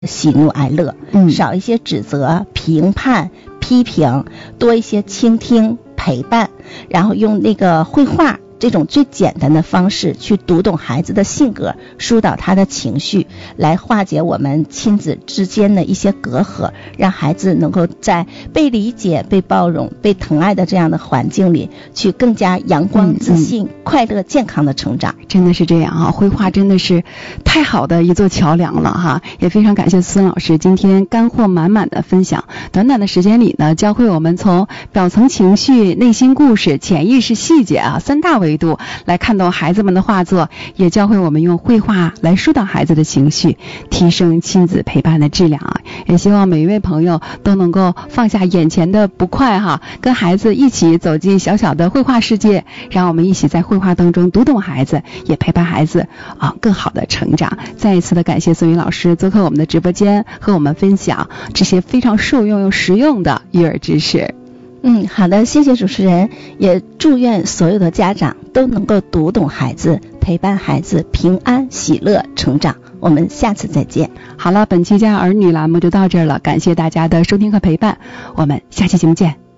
喜怒哀乐，少一些指责、评判、批评，多一些倾听、陪伴，然后用那个绘画这种最简单的方式去读懂孩子的性格，疏导他的情绪，来化解我们亲子之间的一些隔阂，让孩子能够在被理解、被包容、被疼爱的这样的环境里，去更加阳光、自信、快乐、健康的成长。 真的是这样啊，绘画真的是太好的一座桥梁了哈！也非常感谢孙老师今天干货满满的分享。短短的时间里呢，教会我们从表层情绪、内心故事、潜意识细节3大维度来看懂孩子们的画作，也教会我们用绘画来疏导孩子的情绪，提升亲子陪伴的质量也希望每一位朋友都能够放下眼前的不快跟孩子一起走进小小的绘画世界，让我们一起在绘画当中读懂孩子，也陪伴孩子更好的成长。再一次的感谢孙宇老师做客我们的直播间，和我们分享这些非常受用又实用的育儿知识。 好的，谢谢主持人，也祝愿所有的家长都能够读懂孩子，陪伴孩子平安喜乐成长。我们下次再见。 好了，本期家儿女栏目就到这儿了，感谢大家的收听和陪伴，我们下期节目见。